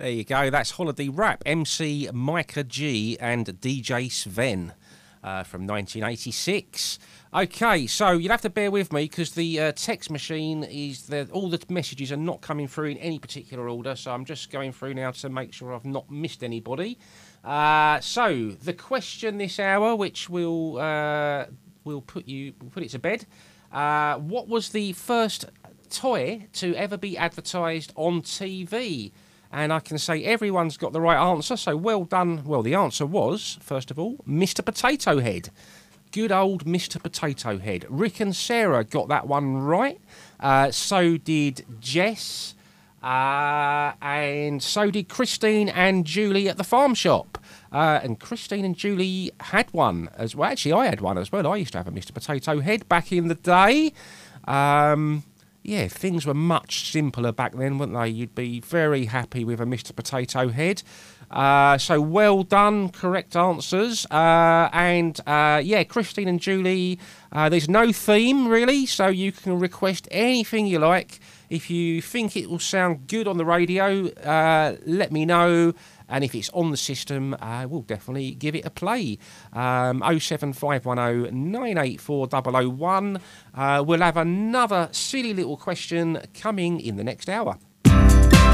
There you go. That's Holiday Rap, MC Micah G and DJ Sven from 1986. Okay, so you'll have to bear with me because the text machine is all the messages are not coming through in any particular order, so I'm just going through now to make sure I've not missed anybody. So the question this hour, which we'll put it to bed. What was the first toy to ever be advertised on TV? And I can say everyone's got the right answer, so well done. Well, the answer was, first of all, Mr. Potato Head. Good old Mr. Potato Head. Rick and Sarah got that one right. So did Jess. And so did Christine and Julie at the farm shop. And Christine and Julie had one as well. Actually, I had one as well. I used to have a Mr. Potato Head back in the day. Yeah, things were much simpler back then, weren't they? You'd be very happy with a Mr. Potato Head. So well done, correct answers. Yeah, Christine and Julie, there's no theme really, so you can request anything you like. If you think it will sound good on the radio, let me know. And if it's on the system, we'll definitely give it a play. 07510 984 001. We'll have another silly little question coming in the next hour.